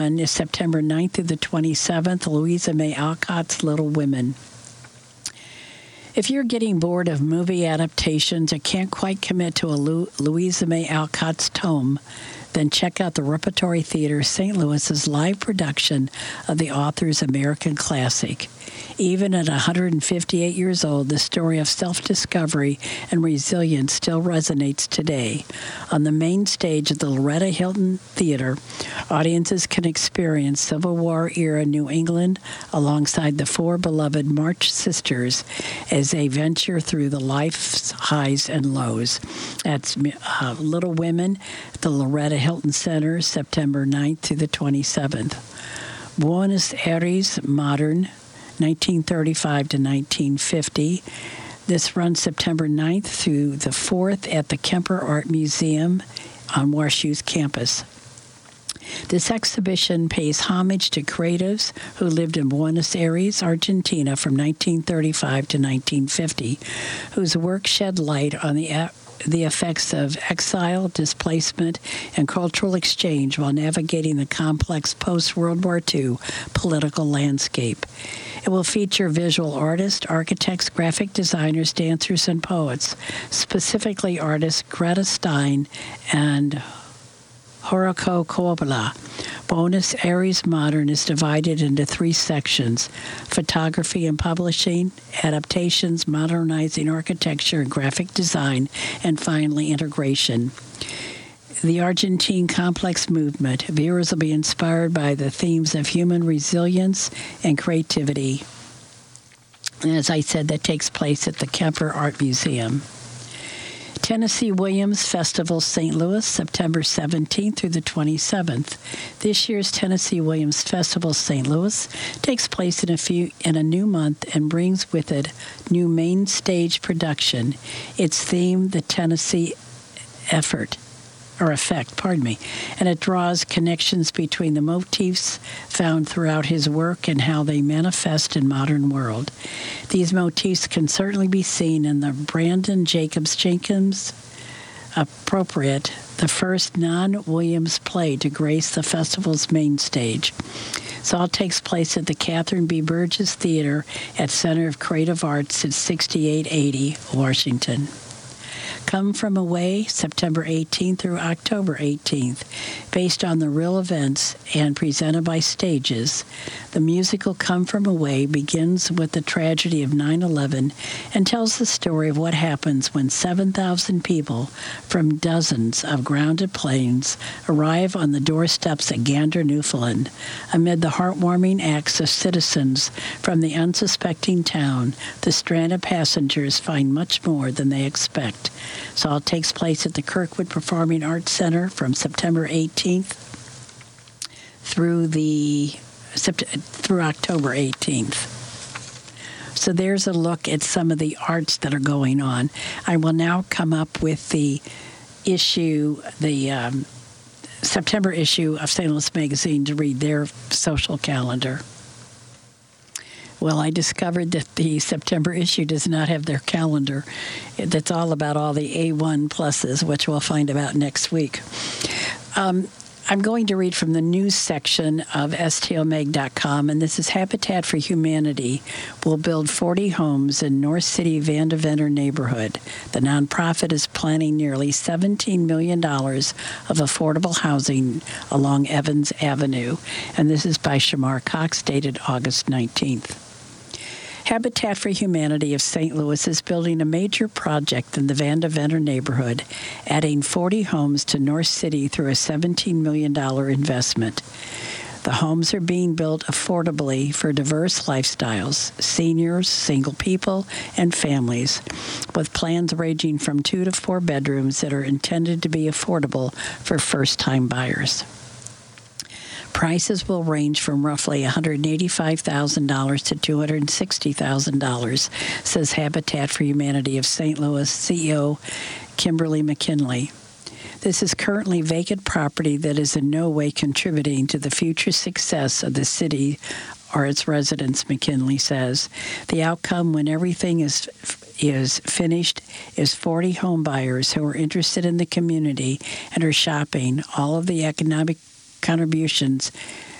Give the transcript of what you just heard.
is September 9th through the 27th, Louisa May Alcott's Little Women. If you're getting bored of movie adaptations or can't quite commit to a Louisa May Alcott's tome, then check out the Repertory Theater St. Louis's live production of the author's American classic. Even at 158 years old, the story of self-discovery and resilience still resonates today. On the main stage of the Loretta Hilton Theater, audiences can experience Civil War-era New England alongside the four beloved March sisters as they venture through the life's highs and lows. That's Little Women at the Loretta Hilton Center, September 9th through the 27th. Buenos Aires Modern, 1935 to 1950. This runs September 9th through the 4th at the Kemper Art Museum on WashU's campus. This exhibition pays homage to creatives who lived in Buenos Aires, Argentina from 1935 to 1950, whose work shed light on the effects of exile, displacement, and cultural exchange while navigating the complex post-World War II political landscape. It will feature visual artists, architects, graphic designers, dancers, and poets, specifically artists Greta Stein and Haruko Kuroda. Buenos Aires Modern is divided into three sections: photography and publishing, adaptations, modernizing architecture and graphic design, and finally integration. The Argentine Complex Movement. Viewers will be inspired by the themes of human resilience and creativity. And as I said, that takes place at the Kemper Art Museum. Tennessee Williams Festival, St. Louis, September 17th through the 27th. This year's Tennessee Williams Festival, St. Louis, takes place in a new month and brings with it new main stage production. Its theme, the Tennessee Effect, and it draws connections between the motifs found throughout his work and how they manifest in modern world. These motifs can certainly be seen in the Brandon Jacobs Jenkins Appropriate, the first non-Williams play to grace the festival's main stage. It all takes place at the Catherine B. Burgess Theater at Center of Creative Arts at 6880 Washington. Come From Away, September 18th through October 18th, based on the real events and presented by Stages. The musical Come From Away begins with the tragedy of 9/11 and tells the story of what happens when 7,000 people from dozens of grounded planes arrive on the doorsteps at Gander, Newfoundland. Amid the heartwarming acts of citizens from the unsuspecting town, the stranded passengers find much more than they expect. So it all takes place at the Kirkwood Performing Arts Center from September 18th through October 18th. So there's a look at some of the arts that are going on. I will now come up with the issue, the September issue of St. Louis Magazine to read their social calendar. Well, I discovered that the September issue does not have their calendar. That's all about all the A1 pluses, which we'll find about next week. I'm going to read from the news section of stlmag.com, and this is Habitat for Humanity will build 40 homes in North City Vandeventer neighborhood. The nonprofit is planning nearly $17 million of affordable housing along Evans Avenue, and this is by Shamar Cox, dated August 19th. Habitat for Humanity of St. Louis is building a major project in the Vandeventer neighborhood, adding 40 homes to North City through a $17 million investment. The homes are being built affordably for diverse lifestyles, seniors, single people, and families, with plans ranging from 2 to 4 bedrooms that are intended to be affordable for first-time buyers. Prices will range from roughly $185,000 to $260,000, says Habitat for Humanity of St. Louis CEO Kimberly McKinley. This is currently vacant property that is in no way contributing to the future success of the city or its residents, McKinley says. The outcome when everything is finished is 40 home buyers who are interested in the community and are shopping all of the economic contributions.